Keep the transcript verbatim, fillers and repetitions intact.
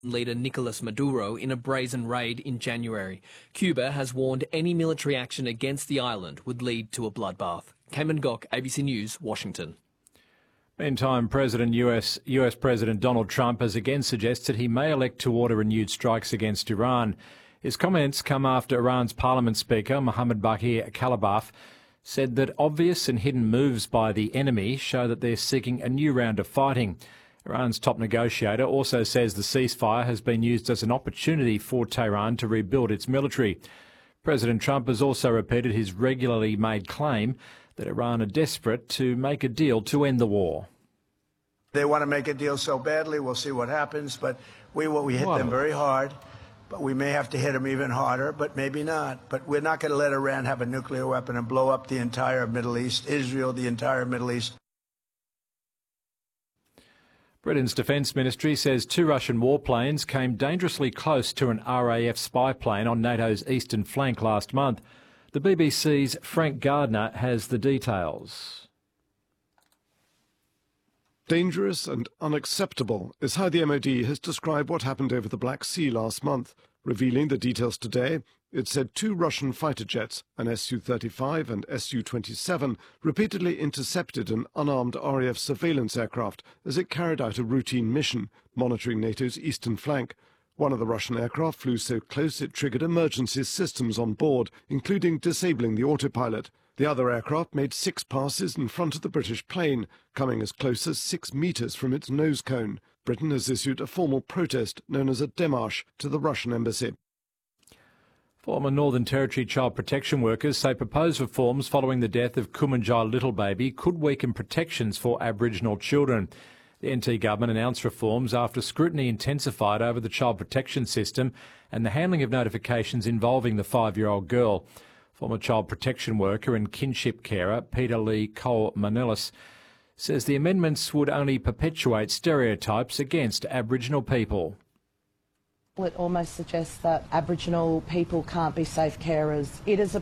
leader Nicolas Maduro in a brazen raid in January. Cuba has warned any military action against the island would lead to a bloodbath. Cayman Gok, A B C News, Washington. Meantime, President US, US President Donald Trump has again suggested he may elect to order renewed strikes against Iran. His comments come after Iran's Parliament Speaker, Mohammad Baghir Khalibaf, said that obvious and hidden moves by the enemy show that they're seeking a new round of fighting. Iran's top negotiator also says the ceasefire has been used as an opportunity for Tehran to rebuild its military. President Trump has also repeated his regularly made claim that Iran are desperate to make a deal to end the war. They want to make a deal so badly, we'll see what happens, but we will we hit them very hard, but we may have to hit them even harder, but maybe not. But we're not going to let Iran have a nuclear weapon and blow up the entire Middle East, Israel, the entire Middle East. Britain's Defence Ministry says two Russian warplanes came dangerously close to an R A F spy plane on NATO's eastern flank last month. The B B C's Frank Gardner has the details. Dangerous and unacceptable is how the M O D has described what happened over the Black Sea last month. Revealing the details today, it said two Russian fighter jets, an S U thirty-five and S U twenty-seven, repeatedly intercepted an unarmed R A F surveillance aircraft as it carried out a routine mission, monitoring NATO's eastern flank. One of the Russian aircraft flew so close it triggered emergency systems on board, including disabling the autopilot. The other aircraft made six passes in front of the British plane, coming as close as six metres from its nose cone. Britain has issued a formal protest known as a démarche to the Russian embassy. Former Northern Territory child protection workers say proposed reforms following the death of Kumanjai little baby could weaken protections for Aboriginal children. The N T government announced reforms after scrutiny intensified over the child protection system and the handling of notifications involving the five-year-old girl. Former child protection worker and kinship carer Peter Lee Cole-Manilis says the amendments would only perpetuate stereotypes against Aboriginal people. It almost suggests that Aboriginal people can't be safe carers. It is a